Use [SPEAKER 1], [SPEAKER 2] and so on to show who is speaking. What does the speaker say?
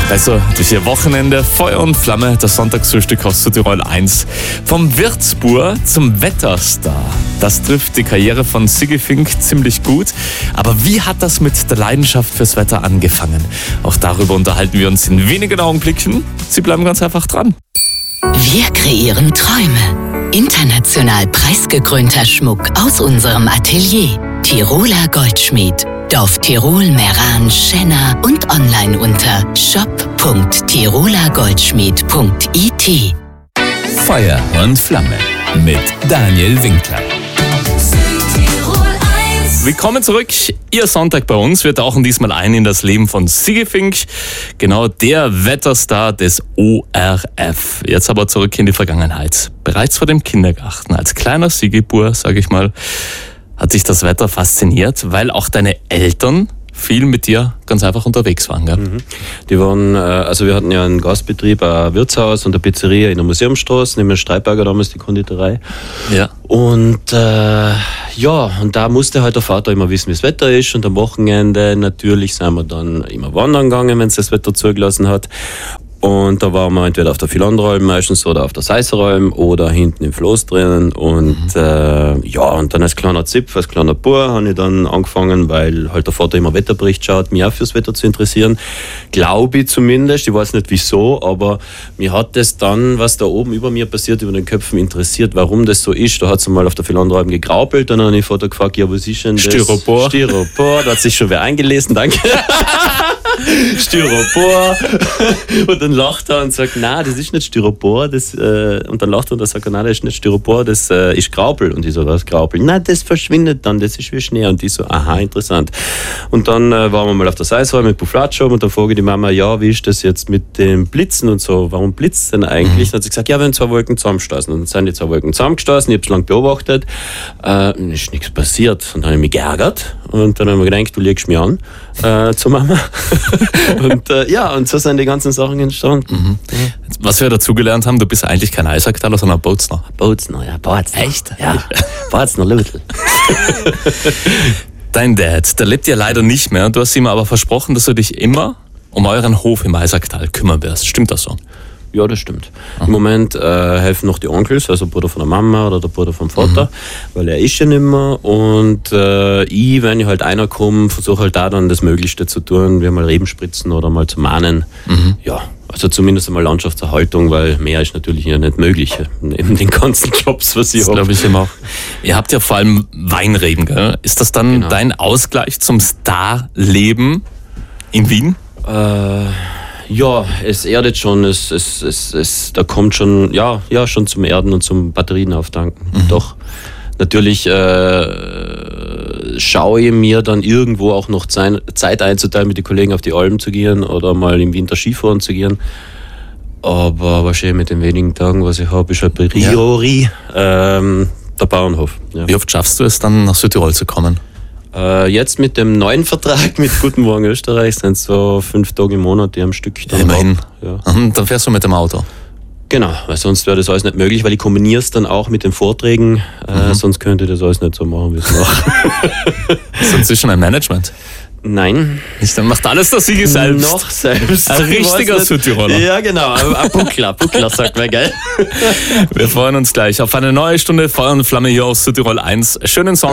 [SPEAKER 1] Also, durch ihr Wochenende, Feuer und Flamme, das Sonntagsfrühstück aus Südtirol 1. Vom Wirtsbur zum Wetterstar. Das trifft die Karriere von Sigi Fink ziemlich gut. Aber wie hat das mit der Leidenschaft fürs Wetter angefangen? Auch darüber unterhalten wir uns in wenigen Augenblicken. Sie bleiben ganz einfach dran.
[SPEAKER 2] Wir kreieren Träume. International preisgekrönter Schmuck aus unserem Atelier. Tiroler Goldschmied. Dorf Tirol, Meran, Schenna und online unter shop.tirolergoldschmied.it.
[SPEAKER 3] Feuer und Flamme mit Daniel Winkler.
[SPEAKER 1] Willkommen zurück. Ihr Sonntag bei uns. Wir tauchen diesmal ein in das Leben von Sigi Fink. Genau, der Wetterstar des ORF. Jetzt aber zurück in die Vergangenheit. Bereits vor dem Kindergarten, als kleiner Sigi-Bur, sage ich mal, hat sich das Wetter fasziniert, weil auch deine Eltern viel mit dir ganz einfach unterwegs waren, gell?
[SPEAKER 4] Die waren, also wir hatten ja einen Gastbetrieb, ein Wirtshaus und eine Pizzeria in der Museumsstraße, neben der Streitberger damals die Konditorei.
[SPEAKER 1] Ja.
[SPEAKER 4] Und und da musste halt der Vater immer wissen, wie das Wetter ist. Und am Wochenende natürlich sind wir dann immer wandern gegangen, wenn es das Wetter zugelassen hat. Und da waren wir entweder auf der Philanderalm meistens oder auf der Seisseralm oder hinten im Floß drinnen. Und und dann als kleiner Zipf, als kleiner Bub habe ich dann angefangen, weil halt der Vater immer Wetterbericht schaut, mich auch fürs Wetter zu interessieren. Glaube ich zumindest, ich weiß nicht wieso, aber mir hat das dann, was da oben über mir passiert, über den Köpfen interessiert, warum das so ist. Da hat es mal auf der Philanderalm gegraupelt, dann habe ich den Vater gefragt, ja, was ist denn das?
[SPEAKER 1] Styropor.
[SPEAKER 4] Styropor, da hat sich schon wer eingelesen, danke. Styropor. Und dann lacht er und sagt, nein, das ist nicht Styropor. Und dann lacht er und sagt, nein, das ist nicht Styropor, das ist Graupel. Und ich so, was Graupel? Nein, das verschwindet dann, das ist wie Schnee. Und ich so, aha, interessant. Und dann waren wir mal auf der Seisal mit Bufflatscho und dann frage ich die Mama, ja, wie ist das jetzt mit dem Blitzen und so? Warum blitzt es denn eigentlich? Dann hat sie gesagt, ja, wenn 2 Wolken zusammenstoßen. Und dann sind die 2 Wolken zusammengestoßen, ich habe es lang beobachtet, ist nichts passiert. Und dann habe ich mich geärgert und dann haben wir gedacht, du legst mich an zur Mama. Und und so sind die ganzen Sachen entstanden.
[SPEAKER 1] Was wir dazugelernt haben, du bist eigentlich kein Eisacktaler, sondern ein Bootsner.
[SPEAKER 4] Bootsner. Echt? Ja, Bootsner Ludl.
[SPEAKER 1] Dein Dad, der lebt ja leider nicht mehr. Du hast ihm aber versprochen, dass du dich immer um euren Hof im Eisacktal kümmern wirst. Stimmt das so?
[SPEAKER 4] Ja, das stimmt. Im Moment helfen noch die Onkels, also der Bruder von der Mama oder der Bruder vom Vater, weil er ist ja nicht mehr. Und ich, wenn ich halt einer komme, versuche halt da dann das Möglichste zu tun, wie mal Reben spritzen oder mal zu mahnen. Ja, also zumindest einmal Landschaftserhaltung, weil mehr ist natürlich ja nicht möglich, neben den ganzen Jobs, was ich habe.
[SPEAKER 1] Das glaube ich immer auch. Ihr habt ja vor allem Weinreben, gell? Ist das dann dein Ausgleich zum Starleben in Wien?
[SPEAKER 4] Ja, es erdet schon, da kommt schon, schon zum Erden und zum Batterien auftanken. Doch, natürlich schaue ich mir dann irgendwo auch noch Zeit einzuteilen, mit den Kollegen auf die Alm zu gehen oder mal im Winter Skifahren zu gehen. Aber wahrscheinlich mit den wenigen Tagen, was ich habe, ist ein Priori der Bauernhof. Ja.
[SPEAKER 1] Wie oft schaffst du es dann, nach Südtirol zu kommen?
[SPEAKER 4] Jetzt mit dem neuen Vertrag mit Guten Morgen Österreich sind es so 5 Tage im Monat, die am Stück. Dann
[SPEAKER 1] immerhin.
[SPEAKER 4] Ja.
[SPEAKER 1] Und dann fährst du mit dem Auto?
[SPEAKER 4] Genau, weil sonst wäre das alles nicht möglich, weil ich kombiniere es dann auch mit den Vorträgen, sonst könnte ich das alles nicht so machen, wie es mache.
[SPEAKER 1] Ist inzwischen ein Management?
[SPEAKER 4] Nein.
[SPEAKER 1] Dann macht alles das Sigi selbst.
[SPEAKER 4] Noch selbst.
[SPEAKER 1] Ein richtiger Südtiroler.
[SPEAKER 4] Ja, genau. Ein Buckler sagt man, gell?
[SPEAKER 1] Wir freuen uns gleich auf eine neue Stunde Feuer und Flamme hier aus Südtirol 1. Schönen Sonntag.